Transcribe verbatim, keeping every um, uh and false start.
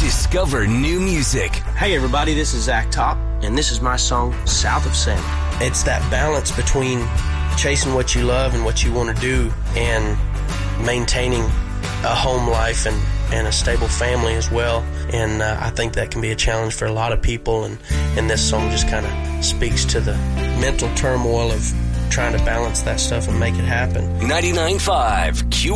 Discover new music. Hey everybody, this is Zach Top, and this is my song, South of Salmon. It's that balance between chasing what you love and what you want to do and maintaining a home life and, and a stable family as well. And uh, I think that can be a challenge for a lot of people, and, and this song just kind of speaks to the mental turmoil of trying to balance that stuff and make it happen. ninety-nine point five Q